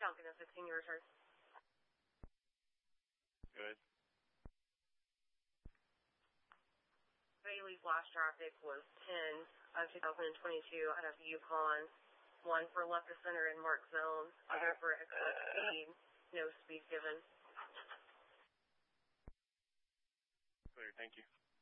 Falcon at 15, your return. Good. Bailey flash traffic was 10 of 2022 out of Yukon. One for left of center in mark zone. Other for exit speed. No speed given. Clear, thank you.